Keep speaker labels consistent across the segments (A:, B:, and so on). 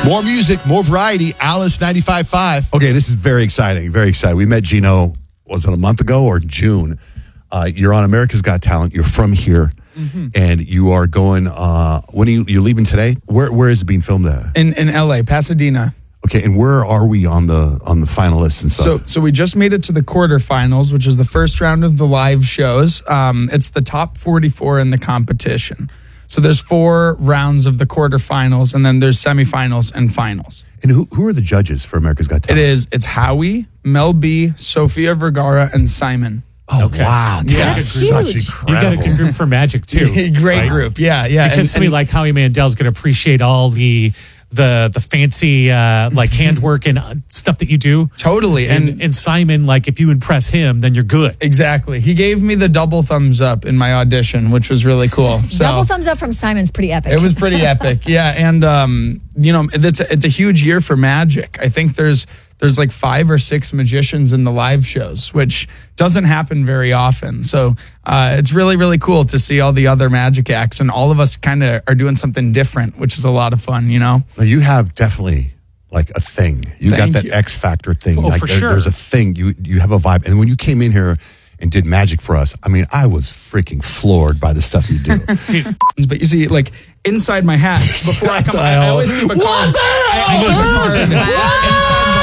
A: More music, more variety. Alice 95.5. Okay, this is very exciting. Very exciting. We met Gino, was it a month ago or June? You're on America's Got Talent. You're from here. Mm-hmm. And you are going, when are you're leaving today? Where is it being filmed at?
B: In LA, Pasadena.
A: Okay, and where are we on the finalists and stuff?
B: So we just made it to the quarterfinals, which is the first round of the live shows. It's the top 44 in the competition. So there's 4 rounds of the quarterfinals, and then there's semifinals and finals.
A: And who are the judges for America's Got Talent?
B: It's Howie, Mel B, Sofia Vergara, and Simon.
A: Oh, okay. Wow.
C: That's
A: such incredible.
C: You got a good group for Magic, too.
B: Great group. Yeah.
C: Because somebody like Howie Mandel's going to appreciate all the fancy like handwork and stuff that you do.
B: Totally.
C: And Simon, like if you impress him, then you're good.
B: Exactly. He gave me the double thumbs up in my audition, which was really cool. So
D: double thumbs up from Simon's pretty epic.
B: It was pretty epic. Yeah. And it's a huge year for Magic. I think there's like 5 or 6 magicians in the live shows, which doesn't happen very often. So it's really, really cool to see all the other Magic acts, and all of us kind of are doing something different, which is a lot of fun,
A: Well, you have definitely like a thing. You got that X Factor thing.
C: Oh,
A: like
C: for sure.
A: There's a thing. You have a vibe. And when you came in here and did Magic for us, I mean, I was freaking floored by the stuff you do.
B: But you see, like inside my hat, before I come, I always keep a card.
A: What the hell?
B: I keep a card inside the hat.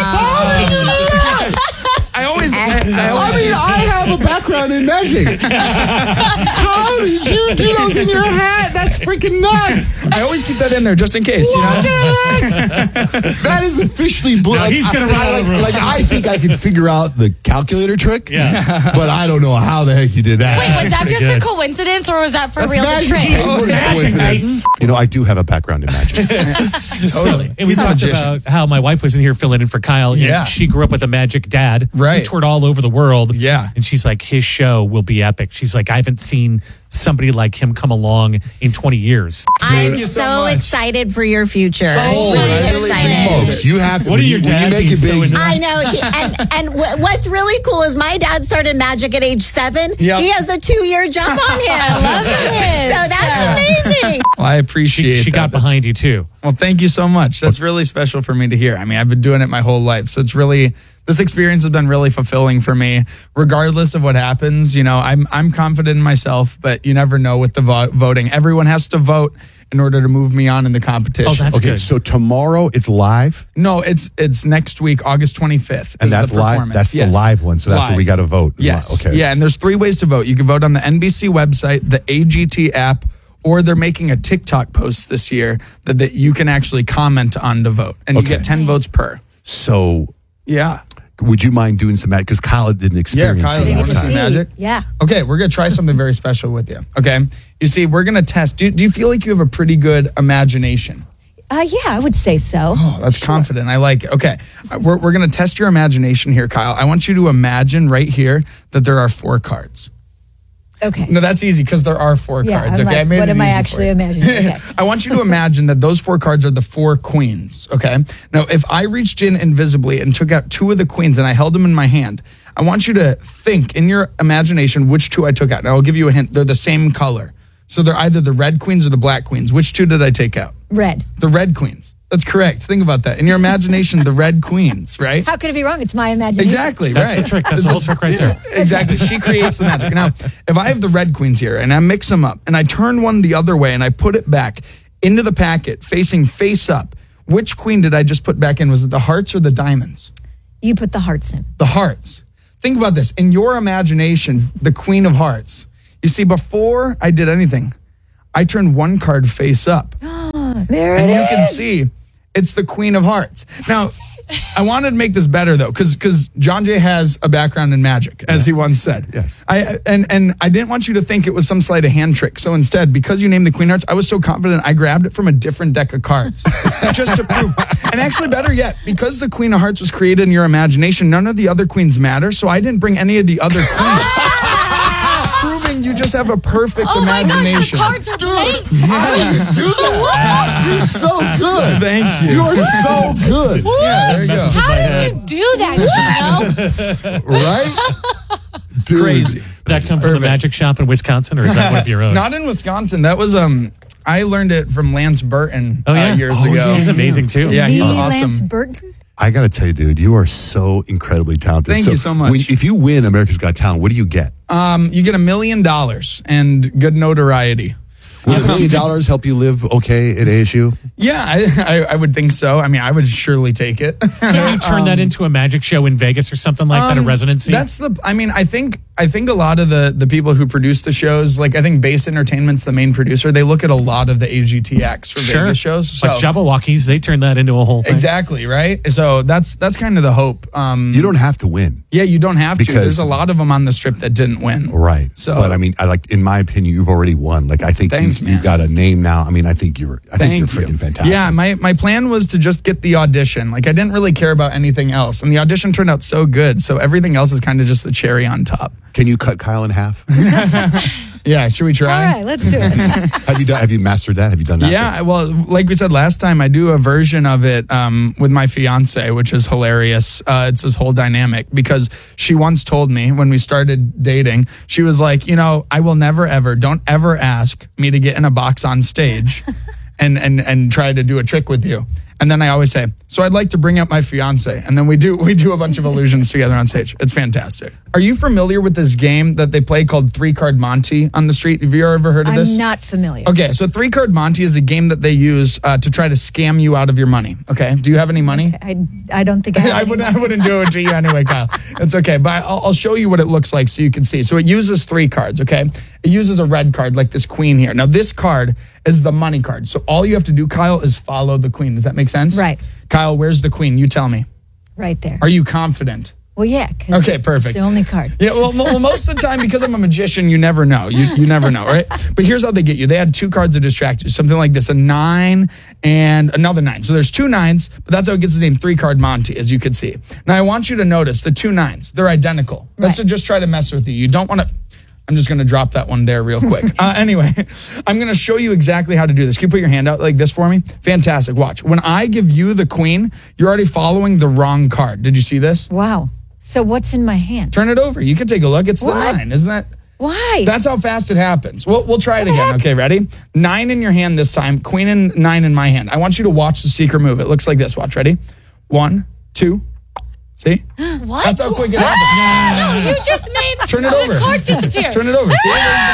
A: I have a background in magic. How did you do those in your hat? That's freaking nuts.
B: I always keep that in there just in case.
A: What the heck? That is officially blue.
C: No, he's gonna run all over him.
A: I think I can figure out the calculator trick.
C: Yeah.
A: But I don't know how the heck you did that.
E: Wait, was that just a coincidence, or was that for real?
A: Magic.
E: The trick?
A: What a
C: Magic,
A: coincidence. I do have a background in magic.
B: Totally.
C: And we talked about how my wife was in here filling in for Kyle.
B: Yeah.
C: And she grew up with a Magic dad.
B: Right.
C: He toured all over the world.
B: Yeah.
C: And she's like, his show will be epic. She's like, I haven't seen somebody like him come along in 20 years.
D: I'm
B: you so
D: so
B: much.
D: excited for your future.
A: Oh,
D: really
A: really?
D: excited.
A: Folks, you have to.
C: What are your
A: when you
C: dad
A: make
C: be
A: it
C: so
A: big.
C: into?
D: I know. And what's really cool is my dad started Magic at age 7.
B: Yep.
D: He has a 2-year jump on him.
E: I love it.
D: So that's amazing.
B: Well, I appreciate
C: She got
B: that.
C: behind you too.
B: Well, thank you so much. That's really special for me to hear. I mean, I've been doing it my whole life. So this experience has been really fulfilling for me, regardless of what happens. I'm confident in myself, but you never know with the voting. Everyone has to vote in order to move me on in the competition.
C: Oh, that's
A: Okay,
C: good.
A: so tomorrow it's live,
B: No, it's next week, August 25th.
A: and
B: is
A: that's
B: the
A: live.
B: performance.
A: That's
B: Yes.
A: the live one. So that's
B: Live.
A: where we got to vote.
B: Yes.
A: Okay.
B: Yeah, and there's 3 ways to vote. You can vote on the NBC website, the AGT app, or they're making a TikTok post this year that you can actually comment on to vote, and you
A: Okay.
B: get 10 votes per.
A: So,
B: Yeah.
A: would you mind doing some magic? Because Kyle didn't experience
B: Kyle
A: it
B: didn't
A: last
B: get to
A: time.
B: see magic?
D: Yeah.
B: Okay, we're going to try something very special with you. Okay. You see, we're going to test. Do you feel like you have a pretty good imagination?
D: Yeah, I would say so.
B: Oh, that's confident. I like it. Okay. We're going to test your imagination here, Kyle. I want you to imagine right here that there are 4 cards.
D: Okay.
B: No, that's easy because there are 4
D: Yeah,
B: cards.
D: I'm
B: Okay.
D: like,
B: I made
D: what
B: it
D: am I
B: easy for
D: actually
B: you.
D: imagining? Okay.
B: I want you to imagine that those 4 cards are the 4 queens. Okay. Now, if I reached in invisibly and took out 2 of the queens and I held them in my hand, I want you to think in your imagination which 2 I took out. Now, I'll give you a hint. They're the same color. So they're either the red queens or the black queens. Which 2 did I take out?
D: Red.
B: The red queens. That's correct. Think about that. In your imagination, the red queens, right?
D: How could it be wrong? It's my imagination.
B: Exactly,
C: That's
B: right.
C: the trick. That's the whole trick right there.
B: Exactly. She creates the magic. Now, if I have the red queens here and I mix them up and I turn one the other way and I put it back into the packet facing face up, which queen did I just put back in? Was it the hearts or the diamonds?
D: You put the hearts in.
B: The hearts. Think about this. In your imagination, the queen of hearts. You see, before I did anything, I turned one card face up.
D: There
B: And
D: it
B: you
D: is.
B: can see it's the Queen of Hearts. Now, I wanted to make this better though, because John Jay has a background in magic, as he once said.
A: Yes.
B: I didn't want you to think it was some sleight of hand trick. So instead, because you named the Queen of Hearts, I was so confident I grabbed it from a different deck of cards just to prove. And actually, better yet, because the Queen of Hearts was created in your imagination, none of the other queens matter. So I didn't bring any of the other queens. Proving you just have a perfect
E: Oh my gosh, the
B: imagination.
E: cards are blank.
A: How do you do that? You're so good.
B: Thank you.
A: You're so good.
B: Yeah, there you go.
E: How did you do that, Gino?
A: Right? Dude,
B: Crazy.
C: Did that come from the magic shop in Wisconsin, or is that one of your own?
B: Not in Wisconsin. That was I learned it from Lance Burton years ago.
C: Yeah. He's amazing too.
B: Yeah, he's awesome.
E: Lance Burton?
A: I got to tell you, dude, you are so incredibly talented.
B: Thank you so much.
A: If you win America's Got Talent, what do you get?
B: You get $1 million and good notoriety.
A: Would $1 million help you live okay at ASU?
B: Yeah, I would think so. I mean, I would surely take it.
C: Can you turn that into a magic show in Vegas or something like that, a residency?
B: I think a lot of the people who produce the shows, like I think Base Entertainment's the main producer, they look at a lot of the AGTX for Vegas shows. So,
C: like Jabberwockies, they turn that into a whole thing.
B: Exactly, right? So that's kind of the hope.
A: You don't have to win.
B: Yeah, you don't have to.
A: Because-
B: There's a lot of them on the strip that didn't win.
A: Right.
B: So,
A: but I mean, in my opinion, you've already won. Like, I think
B: Thanks,
A: you
B: man.
A: got a name now. I mean, I think you're freaking fantastic.
B: Yeah, my plan was to just get the audition. Like, I didn't really care about anything else. And the audition turned out so good. So everything else is kind of just the cherry on top.
A: Can you cut Kyle in half?
B: Yeah, should we try?
E: All right, let's do it.
A: Have you mastered that? Have you done that?
B: Yeah, well, like we said last time, I do a version of it with my fiance, which is hilarious. It's this whole dynamic because she once told me when we started dating, she was like, I will don't ever ask me to get in a box on stage and try to do a trick with you. And then I always say, so I'd like to bring up my fiance. And then we do a bunch of illusions together on stage. It's fantastic. Are you familiar with this game that they play called 3-Card Monty on the street? Have you ever heard of this?
E: I'm not familiar.
B: Okay, so 3-Card Monty is a game that they use to try to scam you out of your money. Okay, do you have any money?
E: I don't think I have any
B: I wouldn't do it to you anyway, Kyle. It's okay, but I'll show you what it looks like so you can see. So it uses 3 cards, okay? It uses a red card like this queen here. Now this card is the money card. So all you have to do, Kyle, is follow the queen. Does that make sense?
E: Right.
B: Kyle, where's the queen? You tell me.
E: right there.
B: Are you confident?
E: Well, yeah. 'Cause
B: Okay, perfect.
E: It's the only card.
B: Yeah, well, most of the time, because I'm a magician, you never know. You never know, right? But here's how they get you. They had 2 cards to distract you. Something like this, a 9 and another 9. So there's 2 9s, but that's how it gets the name 3-Card Monty, as you could see. Now, I want you to notice the 2 9s. They're identical. That's
E: Right.
B: to just try to mess with you. You don't want to... I'm just going to drop that one there real quick. Anyway, I'm going to show you exactly how to do this. Can you put your hand out like this for me? Fantastic. Watch. When I give you the queen, you're already following the wrong card. Did you see this?
E: Wow. So what's in my hand?
B: Turn it over. You can take a look. It's the
E: What?
B: 9. Isn't that...
E: Why?
B: That's how fast it happens. We'll try it again. Okay, ready? 9 in your hand this time. Queen and 9 in my hand. I want you to watch the secret move. It looks like this. Watch. Ready? 1, 2. See?
E: What?
B: That's how quick it happens.
E: No, you just made
B: Turn it over.
E: the card disappear.
B: Turn it over. See?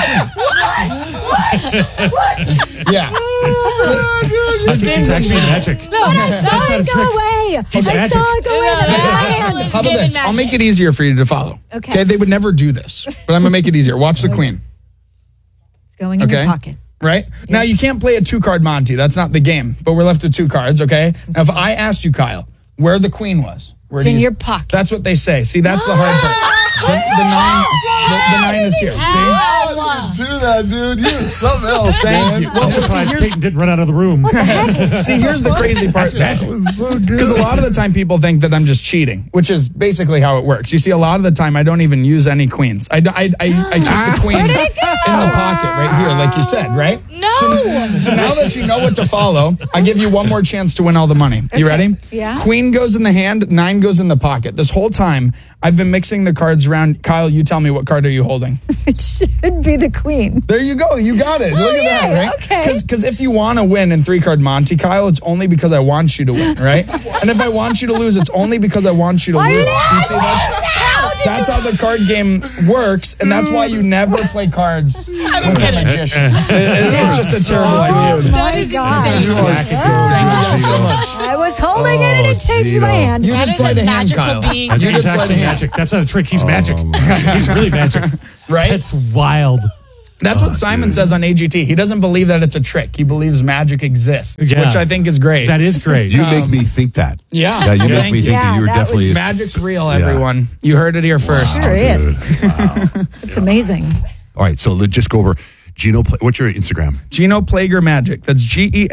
B: Yeah. This game's
C: actually magic.
E: No, I saw
C: not a
E: it go
C: trick.
E: away.
C: He's
E: I
C: magic.
E: saw it go away.
D: Yeah,
E: That's
D: that's
E: my
D: how
E: hand.
D: it is.
B: How about
D: Game
B: this?
D: and
B: I'll make
D: magic.
B: it easier for you to follow.
E: Okay.
B: They would never do this, but I'm going to make it easier. Watch the queen.
E: It's going in
B: Okay.
E: your pocket.
B: Right? Now, you can't play a 2-card Monty. That's not the game. But we're left with 2 cards, okay? Now, if I asked you, Kyle, where the queen was, where
E: It's
B: do
E: in
B: you-
E: your pocket.
B: That's what they say. See, that's the hard part. The 9 is here. See?
A: Do that, dude. You're something else,
B: Thank you. Well,
C: I'm
B: see,
C: surprised
B: here's,
C: Peyton didn't run out of the room.
B: see, here's the crazy part. Because a lot of the time people think that I'm just cheating, which is basically how it works. You see, a lot of the time I don't even use any queens. I keep the queen in the pocket right here, like you said, right?
D: No.
B: So now that you know what to follow, I give you one more chance to win all the money. You ready?
E: Yeah.
B: Queen goes in the hand, 9 goes in the pocket. This whole time, I've been mixing the cards around. Kyle, you tell me, what card are you holding?
E: It should be the queen.
B: There you go. You got it. Look at that,
E: yay.
B: right?
E: Okay.
B: Because if you want to win in 3-Card Monty, Kyle, it's only because I want you to win, right? And if I want you to lose, it's only because I want you to lose. You see, that's how the card game works, and that's why you never play cards with a magician. It's just a terrible idea.
E: That is
B: Thank you so much.
E: I was holding it and it changed my hand.
B: You
D: That
B: can
D: is
B: slide
D: a
B: a hand,
D: magical
B: Kyle.
D: being.
C: I think
B: You
C: he's
B: can slide a
C: actually
B: hand.
C: magic. That's not a trick. He's magic. He's really magic.
B: Right?
C: That's wild.
B: That's what Simon says on AGT. He doesn't believe that it's a trick. He believes magic exists,
C: Yeah.
B: which I think is great.
C: That is great.
A: You make me think that.
B: Yeah.
A: you make
B: Thank
A: me
B: you.
A: think that
E: Yeah,
A: you were
E: that
A: definitely.
E: was
B: Magic's real, everyone. You heard it here first.
E: Sure is. It's amazing.
A: All right, so let's just go over Gino. What's your Instagram?
B: Geno Plager Magic. That's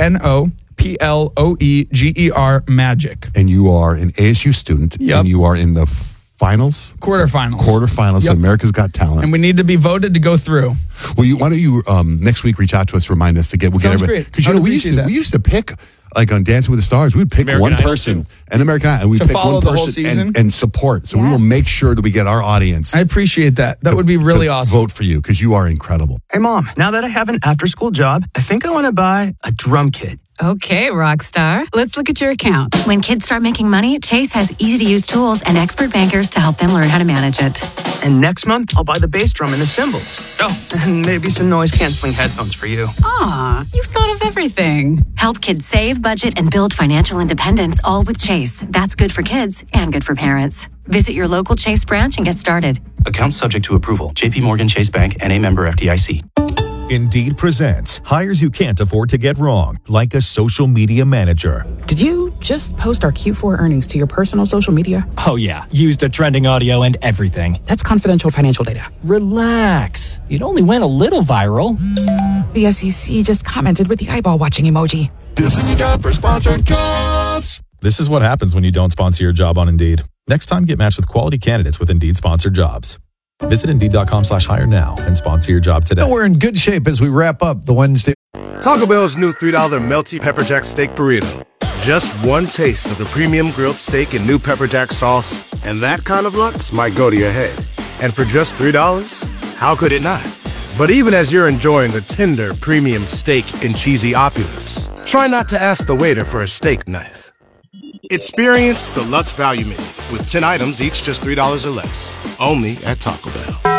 B: GENOPLOEGER Magic.
A: And you are an ASU student,
B: Yep.
A: and you are in the finals,
B: Quarterfinals.
A: of
B: Yep.
A: America's Got Talent.
B: And we need to be voted to go through.
A: Well, why don't you next week reach out to us, remind us to get. We'll
B: Sounds
A: get
B: great.
A: because
B: I would
A: we used
B: appreciate that.
A: to pick like on Dancing with the Stars, we would pick
C: American
A: one
C: Idol,
A: person
C: too.
A: and American Idol, and we
B: To
A: pick
B: follow
A: one
B: the whole
A: person
B: season?
A: and support. So we will make sure that we get our audience.
B: I appreciate that. That would be really
A: to
B: awesome.
A: Vote for you because you are incredible.
F: Hey, Mom, now that I have an after-school job, I think I want to buy a drum kit.
G: Okay, Rockstar. Let's look at your account.
H: When kids start making money, Chase has easy-to-use tools and expert bankers to help them learn how to manage it.
F: And next month, I'll buy the bass drum and the cymbals. Oh, and maybe some noise-canceling headphones for you.
G: Aw, you've thought of everything.
H: Help kids save, budget, and build financial independence, all with Chase. That's good for kids and good for parents. Visit your local Chase branch and get started.
I: Account subject to approval. JP Morgan Chase Bank, N.A. member FDIC.
J: Indeed presents hires you can't afford to get wrong, like a social media manager.
K: Did you just post our Q4 earnings to your personal social media?
L: Oh yeah, used the trending audio and everything.
K: That's confidential financial data.
L: Relax, it only went a little viral.
K: The SEC just commented with the eyeball watching emoji.
J: This is the job for sponsored jobs. This is what happens when you don't sponsor your job on Indeed. Next time, get matched with quality candidates with Indeed sponsored jobs. Visit Indeed.com/hire now and sponsor your job today.
M: We're in good shape as we wrap up the Wednesday.
N: Taco Bell's new $3 melty pepper jack steak burrito. Just one taste of the premium grilled steak and new pepper jack sauce, and that kind of lux might go to your head. And for just $3, how could it not? But even as you're enjoying the tender premium steak and cheesy opulence, try not to ask the waiter for a steak knife. Experience the Lutz Value Menu with 10 items, each just $3 or less. Only at Taco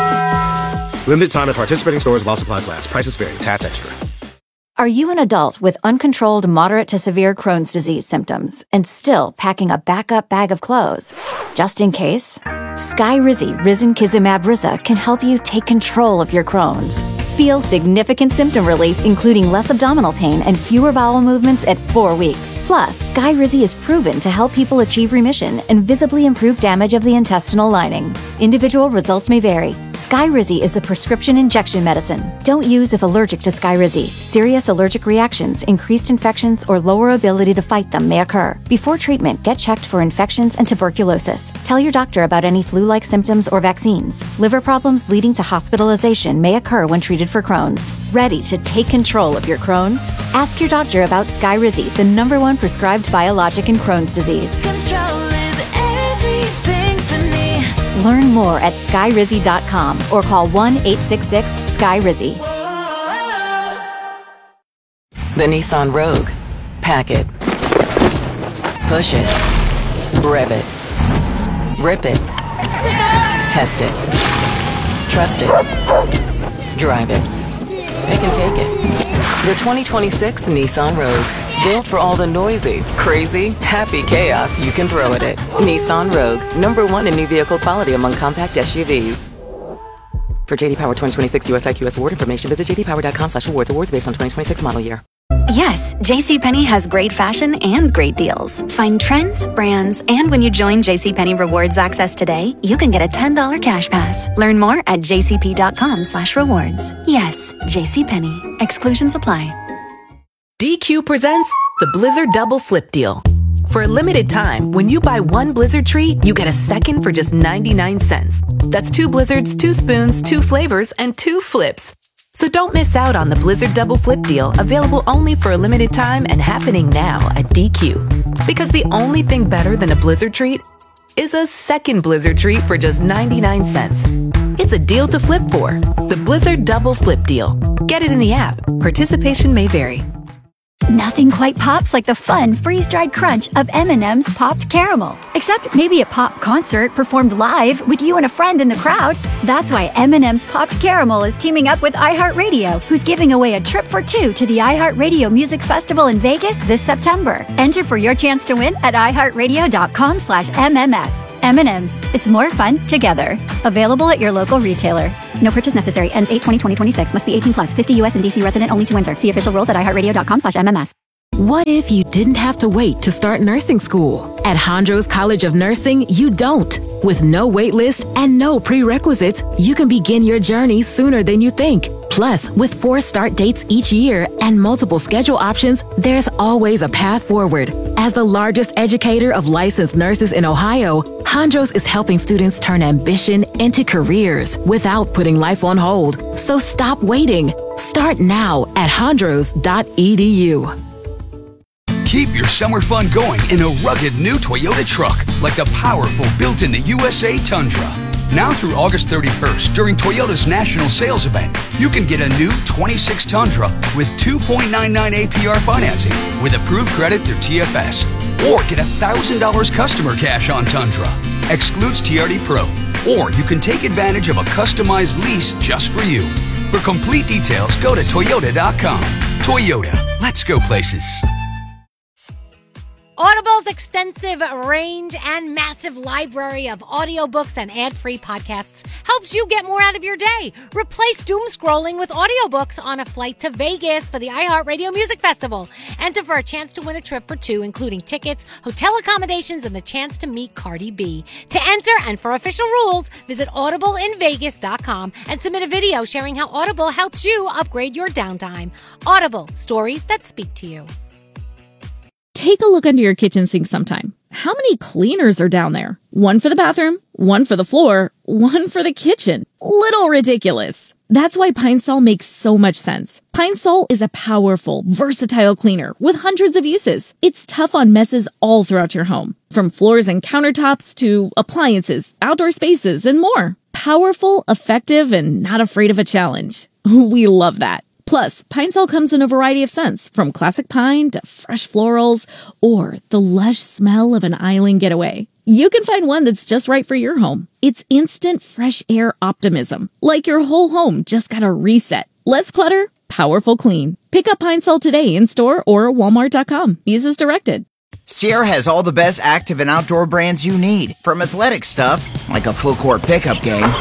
N: Bell. Limited time at participating stores while supplies last. Prices vary. Tax extra.
O: Are you an adult with uncontrolled moderate to severe Crohn's disease symptoms and still packing a backup bag of clothes? Just in case? Skyrizi Risankizumab Riza can help you take control of your Crohn's. Feel significant symptom relief, including less abdominal pain and fewer bowel movements at 4 weeks. Plus, Skyrizi is proven to help people achieve remission and visibly improve damage of the intestinal lining. Individual results may vary. Skyrizi is a prescription injection medicine. Don't use if allergic to Skyrizi. Serious allergic reactions, increased infections, or lower ability to fight them may occur. Before treatment, get checked for infections and tuberculosis. Tell your doctor about any flu-like symptoms or vaccines. Liver problems leading to hospitalization may occur when treated for Crohn's. Ready to take control of your Crohn's? Ask your doctor about Skyrizi, the #1 prescribed biologic in Crohn's disease.
P: Control is everything to me.
O: Learn more at skyrizi.com or call 1-866-SKYRIZI.
Q: The Nissan Rogue. Pack it. Push it. Rev it. Rip it. Test it. Trust it. Drive it. Pick and take it. The 2026 Nissan Rogue. Built for all the noisy, crazy, happy chaos you can throw at it. Nissan Rogue. #1 in new vehicle quality among compact SUVs. For JD Power 2026 USIQS award information, visit jdpower.com/awards. Awards based on 2026 model year.
R: Yes, JCPenney has great fashion and great deals. Find trends, brands, and when you join JCPenney Rewards Access today, you can get a $10 cash pass. Learn more at jcp.com/rewards. Yes, JCPenney. Exclusions apply.
S: DQ presents the Blizzard Double Flip Deal. For a limited time, when you buy one Blizzard treat, you get a second for just 99 cents. That's 2 Blizzards, 2 spoons, 2 flavors, and 2 flips. So don't miss out on the Blizzard Double Flip Deal, available only for a limited time and happening now at DQ. Because the only thing better than a Blizzard treat is a second Blizzard treat for just 99 cents. It's a deal to flip for. The Blizzard Double Flip Deal. Get it in the app. Participation may vary.
E: Nothing quite pops like the fun freeze-dried crunch of M&M's Popped Caramel. Except maybe a pop concert performed live with you and a friend in the crowd. That's why M&M's Popped Caramel is teaming up with iHeartRadio, who's giving away a trip for 2 to the iHeartRadio Music Festival in Vegas this September. Enter for your chance to win at iHeartRadio.com/MMS. M&M's. It's more fun together. Available at your local retailer. No purchase necessary. Ends 8/20/2026. Must be 18 plus. 50 U.S. and D.C. resident only to enter. See official rules at iHeartRadio.com/MMS.
T: What if you didn't have to wait to start nursing school? At Hondros College of Nursing, you don't. With no wait list and no prerequisites, you can begin your journey sooner than you think. Plus, with 4 start dates each year and multiple schedule options, there's always a path forward. As the largest educator of licensed nurses in Ohio, Hondros is helping students turn ambition into careers without putting life on hold. So stop waiting. Start now at hondros.edu.
U: Keep your summer fun going in a rugged new Toyota truck like the powerful built-in-the-USA Tundra. Now through August 31st, during Toyota's national sales event, you can get a new 26 Tundra with 2.99 APR financing with approved credit through TFS. Or get $1,000 customer cash on Tundra. Excludes TRD Pro. Or you can take advantage of a customized lease just for you. For complete details, go to Toyota.com. Toyota, let's go places.
V: Audible's extensive range and massive library of audiobooks and ad-free podcasts helps you get more out of your day. Replace doom scrolling with audiobooks on a flight to Vegas for the iHeartRadio Music Festival. Enter for a chance to win a trip for two, including tickets, hotel accommodations, and the chance to meet Cardi B. To enter and for official rules, visit audibleinvegas.com and submit a video sharing how Audible helps you upgrade your downtime. Audible, stories that speak to you.
W: Take a look under your kitchen sink sometime. How many cleaners are down there? One for the bathroom, one for the floor, one for the kitchen. Little ridiculous. That's why Pine Sol makes so much sense. Pine Sol is a powerful, versatile cleaner with hundreds of uses. It's tough on messes all throughout your home, from floors and countertops to appliances, outdoor spaces, and more. Powerful, effective, and not afraid of a challenge. We love that. Plus, Pine Sol comes in a variety of scents, from classic pine to fresh florals or the lush smell of an island getaway. You can find one that's just right for your home. It's instant fresh air optimism, like your whole home just got a reset. Less clutter, powerful clean. Pick up Pine Sol today in store or Walmart.com. Use as directed.
X: Sierra has all the best active and outdoor brands you need. From athletic stuff, like a full court pickup game,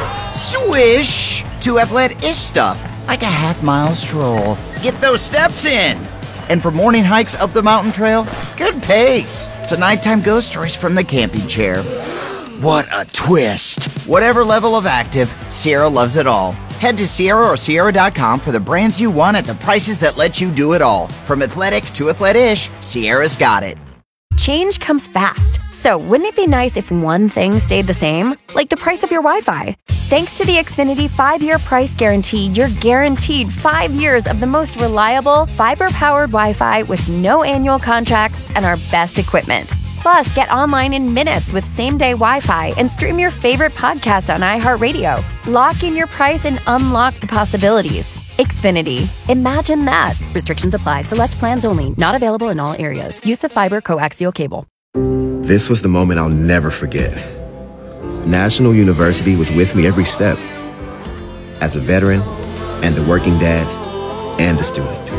X: swish, to athletic-ish stuff, like a half-mile stroll. Get those steps in. And for morning hikes up the mountain trail, good pace. To nighttime ghost stories from the camping chair. What a twist. Whatever level of active, Sierra loves it all. Head to Sierra or Sierra.com for the brands you want at the prices that let you do it all. From athletic to athletic-ish, Sierra's got it.
O: Change comes fast. So wouldn't it be nice if one thing stayed the same? Like the price of your Wi-Fi. Thanks to the Xfinity 5-year price guarantee, you're guaranteed 5 years of the most reliable, fiber-powered Wi-Fi with no annual contracts and our best equipment. Plus, get online in minutes with same-day Wi-Fi and stream your favorite podcast on iHeartRadio. Lock in your price and unlock the possibilities. Xfinity. Imagine that. Restrictions apply. Select plans only. Not available in all areas. Use of fiber coaxial cable.
Y: This was the moment I'll never forget. National University was with me every step. As a veteran, and a working dad, and a student.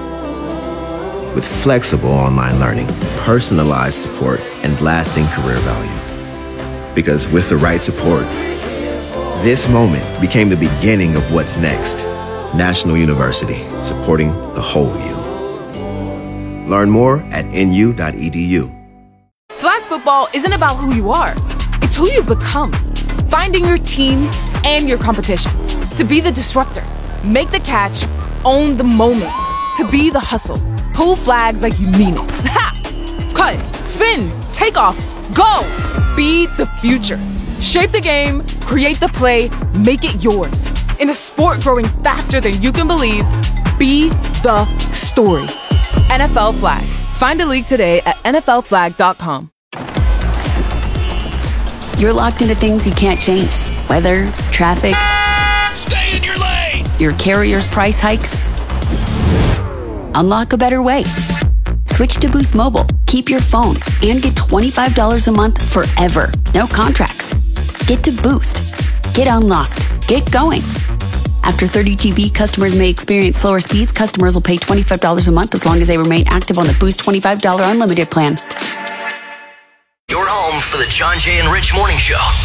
Y: With flexible online learning, personalized support, and lasting career value. Because with the right support, this moment became the beginning of what's next. National University, supporting the whole you. Learn more at nu.edu.
K: Flag football isn't about who you are. It's who you become. Finding your team and your competition. To be the disruptor. Make the catch. Own the moment. To be the hustle. Pull flags like you mean it. Ha! Cut. Spin. Take off. Go. Be the future. Shape the game. Create the play. Make it yours. In a sport growing faster than you can believe, be the story. NFL Flag. Find a league today at NFLflag.com.
R: You're locked into things you can't change. Weather, traffic.
U: Stay in your lane!
R: Your carrier's price hikes. Unlock a better way. Switch to Boost Mobile. Keep your phone and get $25 a month forever. No contracts. Get to Boost. Get unlocked. Get going. After 30 GB, customers may experience slower speeds. Customers will pay $25 a month as long as they remain active on the Boost $25 unlimited plan.
Z: You're home for the John Jay and Rich Morning Show.